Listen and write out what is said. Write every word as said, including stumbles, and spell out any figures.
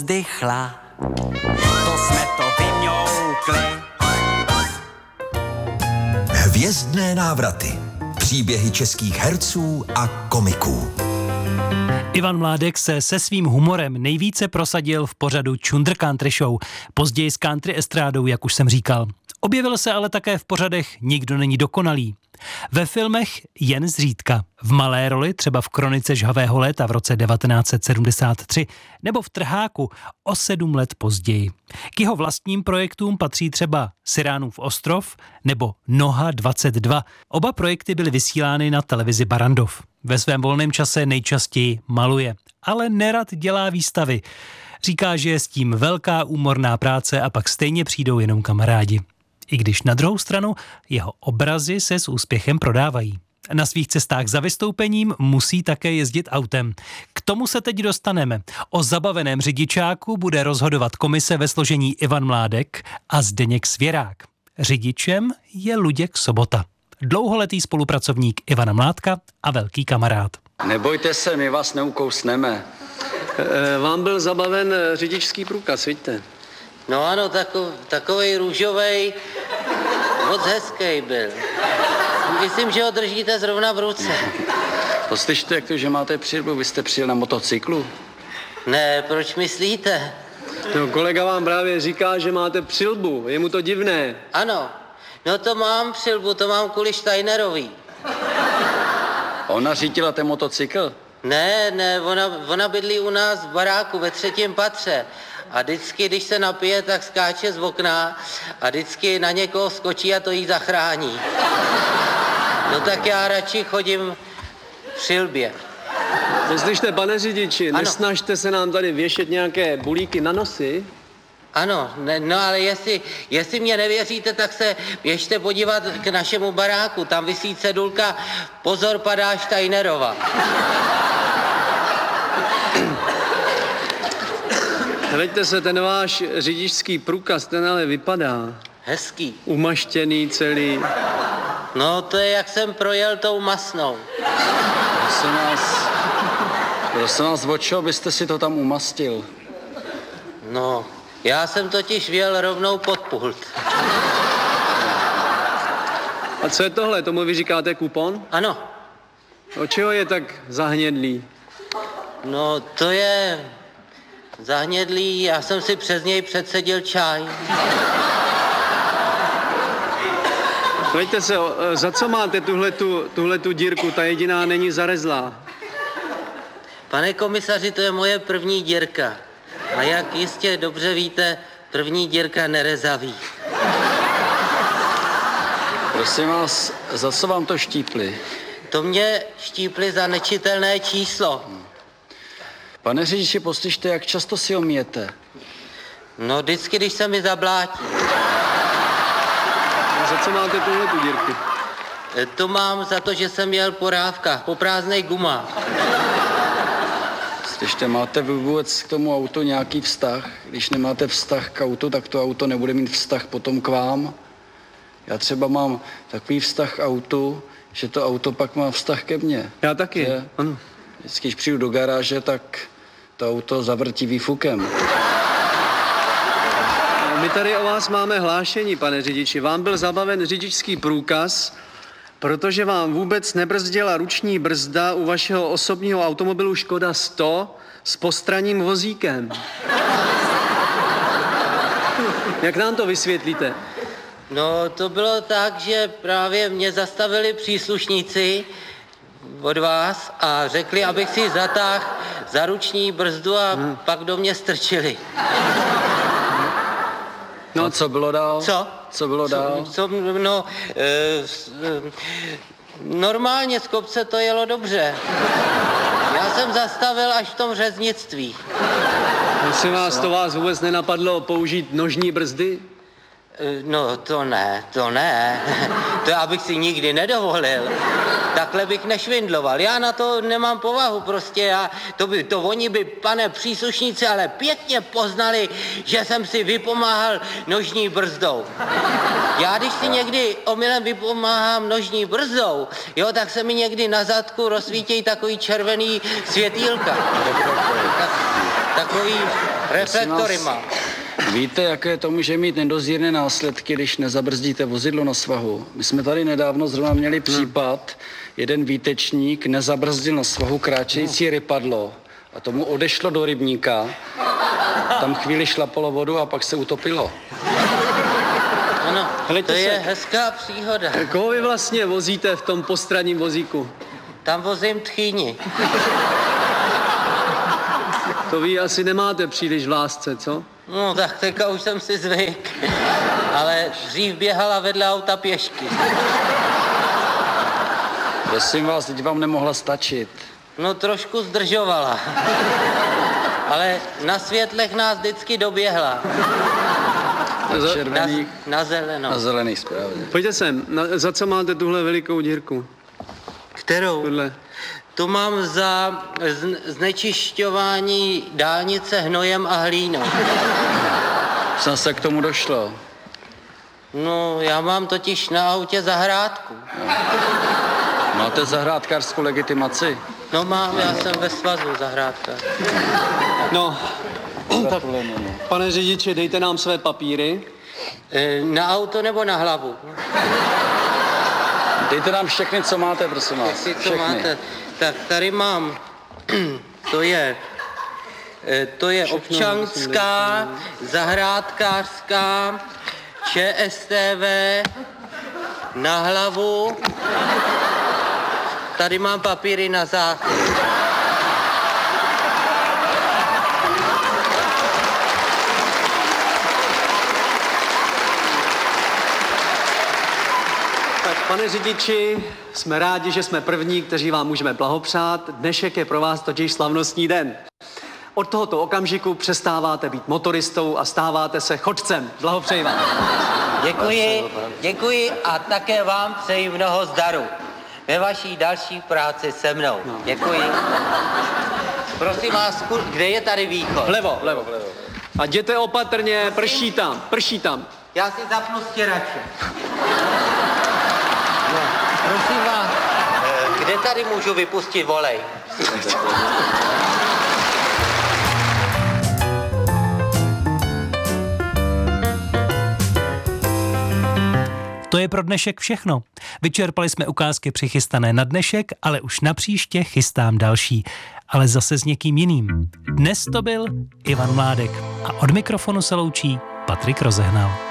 Zdychla, to jsme to vymňoukli. Hvězdné návraty. Příběhy českých herců a komiků. Ivan Mládek se se svým humorem nejvíce prosadil v pořadu Chunder Country Show, později s country estrádou, jak už jsem říkal. Objevil se ale také v pořadech Nikdo není dokonalý. Ve filmech jen zřídka. V malé roli třeba v Kronice žhavého léta v roce devatenáct set sedmdesát tři nebo v Trháku o sedm let později. K jeho vlastním projektům patří třeba Cyránův ostrov nebo Noha dvacet dva. Oba projekty byly vysílány na televizi Barrandov. Ve svém volném čase nejčastěji maluje, ale nerad dělá výstavy. Říká, že je s tím velká úmorná práce a pak stejně přijdou jenom kamarádi. I když na druhou stranu jeho obrazy se s úspěchem prodávají. Na svých cestách za vystoupením musí také jezdit autem. K tomu se teď dostaneme. O zabaveném řidičáku bude rozhodovat komise ve složení Ivan Mládek a Zdeněk Svěrák. Řidičem je Luděk Sobota. Dlouholetý spolupracovník Ivana Mládka a velký kamarád. Nebojte se, my vás neukousneme. E, vám byl zabaven řidičský průkaz, vidíte? No ano, takov, takovej růžovej, moc hezký byl. Myslím, že ho držíte zrovna v ruce. Poslyšte, jak to, že máte přilbu, vy jste přijel na motocyklu? Ne, proč myslíte? No, kolega vám právě říká, že máte přilbu, je mu to divné. Ano, no to mám přilbu, to mám kvůli Steinerovi. Ona řídila ten motocykl? Ne, ne, ona, ona bydlí u nás v baráku ve třetím patře. A vždycky, když se napije, tak skáče z okna a vždycky na někoho skočí a to jí zachrání. No tak já radši chodím v přilbě. Poslyšte, pane řidiči, ano. Nesnažte se nám tady věšet nějaké bulíky na nosy. Ano, ne, no ale jestli, jestli mě nevěříte, tak se běžte podívat k našemu baráku. Tam visí cedulka Pozor, padá Steinerova. Hleďte se, ten váš řidičský průkaz, ten ale vypadá. Hezký. Umaštěný celý. No to je, jak jsem projel tou masnou. Prosím vás, prosím vás, o čeho byste si to tam umastil? No, já jsem totiž vjel rovnou pod pult. A co je tohle? Tomu vy říkáte kupon? Ano. Od čeho je tak zahnědlý? No, to je zahnědlý, já jsem si přes něj předsedil čaj. Hleďte se, za co máte tuhletu, tuhletu dírku? Ta jediná není zarezlá. Pane komisaři, to je moje první dírka. A jak jistě dobře víte, první dírka nerezaví. Prosím vás, za co vám to štípli? To mě štípli za nečitelné číslo. Pane řidiči, poslyšte, jak často si ho myjete? No vždycky, když se mi zablátí. A za co máte tuhletu dírku? To mám za to, že jsem jel po rávkách, po prázdnej gumách. Slyšte, máte vy vůbec k tomu autu nějaký vztah? Když nemáte vztah k autu, tak to auto nebude mít vztah potom k vám. Já třeba mám takový vztah k autu, že to auto pak má vztah ke mně. Já taky, že? ano. Vždycky, když přijdu do garáže, tak to auto zavrtí výfukem. My tady o vás máme hlášení, pane řidiči. Vám byl zabaven řidičský průkaz, protože vám vůbec nebrzdila ruční brzda u vašeho osobního automobilu Škoda sto s postranním vozíkem. Jak nám to vysvětlíte? No, to bylo tak, že právě mě zastavili příslušníci od vás a řekli, abych si zatáhl za ruční brzdu a hmm. pak do mě strčili. No a co bylo dál? Co? Co bylo dál? Co, co, no, e, e, normálně z kopce to jelo dobře. Já jsem zastavil až v tom řeznictví. Prosím vás, to vás vůbec nenapadlo použít nožní brzdy? No to ne, to ne. To já bych si nikdy nedovolil. Takhle bych nešvindloval. Já na to nemám povahu prostě. Já, to, by, to oni by, pane příslušníci, ale pěkně poznali, že jsem si vypomáhal nožní brzdou. Já když si někdy omylem vypomáhám nožní brzdou, jo, tak se mi někdy na zadku rozsvítějí takový červený světýlka. Tak, takový Reflektory má. Víte, jaké to může mít nedozírné následky, když nezabrzdíte vozidlo na svahu? My jsme tady nedávno zrovna měli případ, jeden výtečník nezabrzdil na svahu kráčející rypadlo a tomu odešlo do rybníka, tam chvíli šlapalo vodu a pak se utopilo. Ano, Helejte to je se. hezká příhoda. Koho vy vlastně vozíte v tom postranním vozíku? Tam vozím tchýni. To vy asi nemáte příliš v lásce, co? No tak teďka už jsem si zvyk. Ale dřív běhala vedle auta pěšky. Prosím vás, teď vám nemohla stačit. No trošku zdržovala. Ale na světlech nás vždycky doběhla. Na Za- Na, červených, na zelenou. na zelených správně. Pojďte sem, na, za co máte tuhle velikou dírku? Kterou? Tohle. Tu mám za zn- znečišťování dálnice hnojem a hlínou. Snad se k tomu došlo. No, já mám totiž na autě zahrádku. Máte zahrádkářskou legitimaci? No mám, já jsem ve svazu zahrádka. No, tak, pane řidiči, dejte nám své papíry. E, na auto nebo na hlavu? Dejte nám všechny, co máte, prosím vás. Jestli to Všechny. máte. Tak tady mám, to je, e, to je občanská, zahrádkářská, ČSTV, na hlavu. Tady mám papíry na záchod. Tak, pane řidiči, jsme rádi, že jsme první, kteří vám můžeme blahopřát. Dnešek je pro vás totiž slavnostní den. Od tohoto okamžiku přestáváte být motoristou a stáváte se chodcem. Blahopřeji vám. Děkuji, děkuji a také vám přeji mnoho zdaru ve vaší další práci se mnou. Děkuji. Prosím vás, kur- kde je tady východ? Vlevo, vlevo. A jděte opatrně, prší tam, prší tam. Já si zapnu stěrače. No, prosím vás, eh, kde tady můžu vypustit volej? To je pro dnešek všechno. Vyčerpali jsme ukázky přichystané na dnešek, ale už na příště chystám další. Ale zase s někým jiným. Dnes to byl Ivan Mládek a od mikrofonu se loučí Patrik Rozehnal.